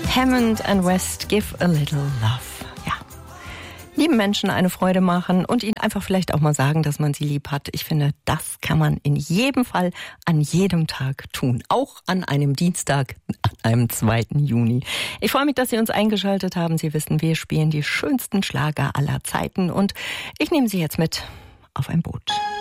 Hammond and West, Give a Little Love. Ja. Lieben Menschen eine Freude machen und ihnen einfach vielleicht auch mal sagen, dass man sie lieb hat. Ich finde, das kann man in jedem Fall an jedem Tag tun. Auch an einem Dienstag, an einem 2. Juni. Ich freue mich, dass Sie uns eingeschaltet haben. Sie wissen, wir spielen die schönsten Schlager aller Zeiten und ich nehme Sie jetzt mit auf ein Boot.